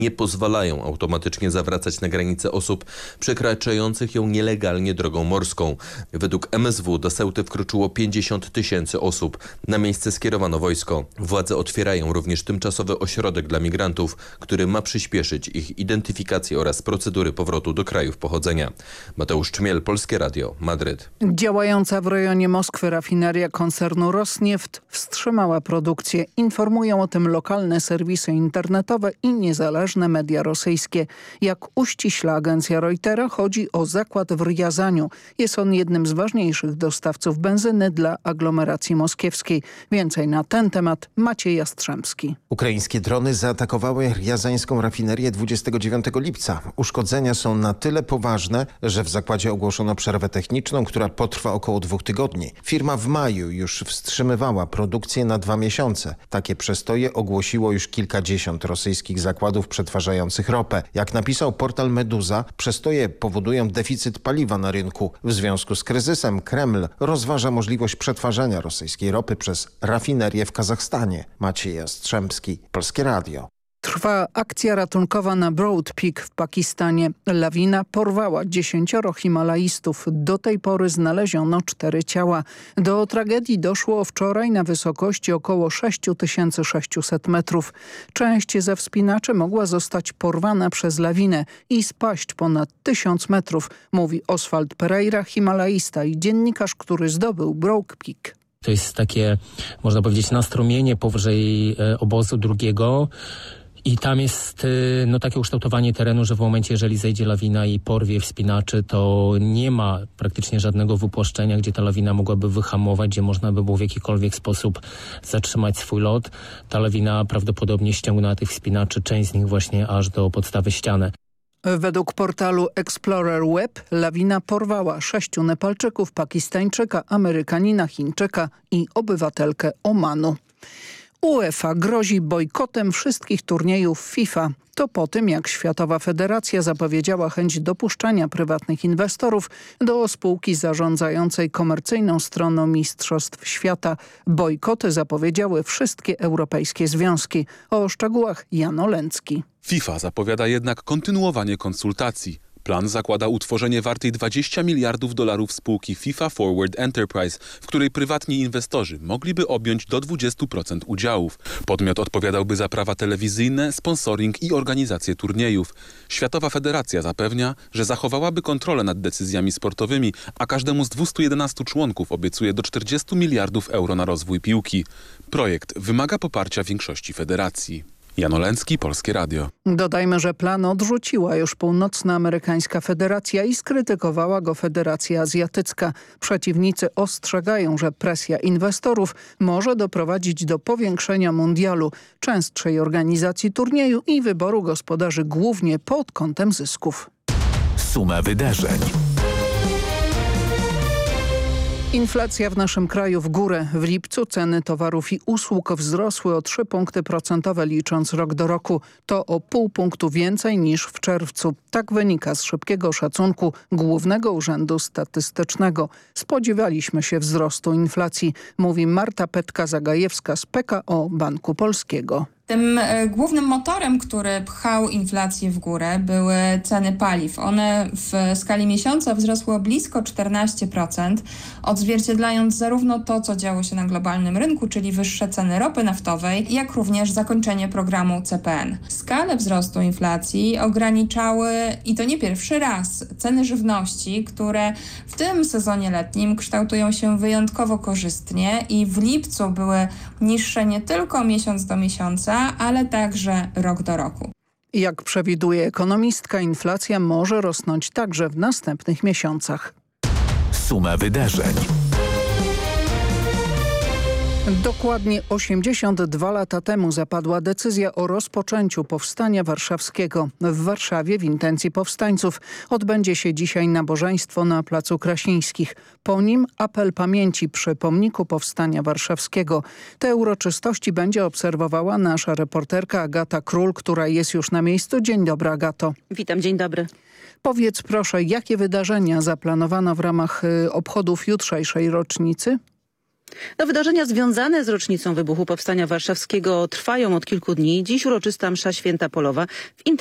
nie pozwalają automatycznie zawracać na granicę osób przekraczających ją nielegalnie drogą morską. Według MSW do Ceuty wkroczyło 50 000 osób. Na miejsce skierowano wojsko. Władze otwierają również tymczasowy ośrodek dla migrantów, który ma przyspieszyć ich identyfikację oraz procedury powrotu do krajów pochodzenia. Mateusz Czmiel, Polskie Radio, Madryt. Działająca w rejonie Moskwy rafineria koncernu Rosnieft wstrzymała produkcję. Informują o tym lokalne serwisy internetowe i niezależne media rosyjskie. Jak uściśla agencja Reutera, chodzi o zakład w Rjazaniu. Jest on jednym z ważniejszych dostawców benzyny dla aglomeracji moskiewskiej. Więcej na ten temat Maciej Jastrzębski. Ukraińskie drony zaatakowały rjazańską rafinerię 29 lipca. Uszkodzenia są na tyle poważne, że w zakładzie ogłoszono przerwę techniczną, która potrwa około 2 tygodni. Firma w maju już wstrzymywała produkcję na 2 miesiące. Takie przestoje ogłosiło już kilkadziesiąt rosyjskich zakładów przetwarzających ropę. Jak napisał portal Meduza, przestoje powodują deficyt paliwa na rynku. W związku z kryzysem Kreml rozważa możliwość przetwarzania rosyjskiej ropy przez rafinerię w Kazachstanie. Maciej Jastrzębski, Polskie Radio. Trwa akcja ratunkowa na Broad Peak w Pakistanie. Lawina porwała 10 himalaistów. Do tej pory znaleziono 4 ciała. Do tragedii doszło wczoraj na wysokości około 6600 metrów. Część ze wspinaczy mogła zostać porwana przez lawinę i spaść ponad 1000 metrów, mówi Oswald Pereira, himalaista i dziennikarz, który zdobył Broad Peak. To jest takie, można powiedzieć, nastrumienie powyżej obozu drugiego. I tam jest takie ukształtowanie terenu, że w momencie, jeżeli zejdzie lawina i porwie wspinaczy, to nie ma praktycznie żadnego wypłaszczenia, gdzie ta lawina mogłaby wyhamować, gdzie można by było w jakikolwiek sposób zatrzymać swój lot. Ta lawina prawdopodobnie ściągnęła tych wspinaczy, część z nich właśnie aż do podstawy ściany. Według portalu Explorer Web lawina porwała 6 Nepalczyków, Pakistańczyka, Amerykanina, Chińczyka i obywatelkę Omanu. UEFA grozi bojkotem wszystkich turniejów FIFA. To po tym, jak Światowa Federacja zapowiedziała chęć dopuszczania prywatnych inwestorów do spółki zarządzającej komercyjną stroną Mistrzostw Świata. Bojkoty zapowiedziały wszystkie europejskie związki. O szczegółach Jan Olencki. FIFA zapowiada jednak kontynuowanie konsultacji. Plan zakłada utworzenie wartej $20 miliardów spółki FIFA Forward Enterprise, w której prywatni inwestorzy mogliby objąć do 20% udziałów. Podmiot odpowiadałby za prawa telewizyjne, sponsoring i organizację turniejów. Światowa Federacja zapewnia, że zachowałaby kontrolę nad decyzjami sportowymi, a każdemu z 211 członków obiecuje do 40 miliardów euro na rozwój piłki. Projekt wymaga poparcia większości federacji. Jan Olencki, Polskie Radio. Dodajmy, że plan odrzuciła już Północnoamerykańska Federacja i skrytykowała go Federacja Azjatycka. Przeciwnicy ostrzegają, że presja inwestorów może doprowadzić do powiększenia mundialu, częstszej organizacji turnieju i wyboru gospodarzy głównie pod kątem zysków. Suma wydarzeń. Inflacja w naszym kraju w górę. W lipcu ceny towarów i usług wzrosły o 3 punkty procentowe licząc rok do roku. To o pół punktu więcej niż w czerwcu. Tak wynika z szybkiego szacunku Głównego Urzędu Statystycznego. Spodziewaliśmy się wzrostu inflacji, mówi Marta Petka-Zagajewska z PKO Banku Polskiego. Tym głównym motorem, który pchał inflację w górę, były ceny paliw. One w skali miesiąca wzrosły o blisko 14%, odzwierciedlając zarówno to, co działo się na globalnym rynku, czyli wyższe ceny ropy naftowej, jak również zakończenie programu CPN. Skalę wzrostu inflacji ograniczały, i to nie pierwszy raz, ceny żywności, które w tym sezonie letnim kształtują się wyjątkowo korzystnie i w lipcu były niższe nie tylko miesiąc do miesiąca, ale także rok do roku. Jak przewiduje ekonomistka, inflacja może rosnąć także w następnych miesiącach. Suma wydarzeń. Dokładnie 82 lata temu zapadła decyzja o rozpoczęciu Powstania Warszawskiego. W Warszawie w intencji powstańców odbędzie się dzisiaj nabożeństwo na Placu Krasińskich. Po nim apel pamięci przy pomniku Powstania Warszawskiego. Te uroczystości będzie obserwowała nasza reporterka Agata Król, która jest już na miejscu. Dzień dobry, Agato. Witam, dzień dobry. Powiedz proszę, jakie wydarzenia zaplanowano w ramach obchodów jutrzejszej rocznicy? No, wydarzenia związane z rocznicą wybuchu Powstania Warszawskiego trwają od kilku dni. Dziś uroczysta msza święta polowa w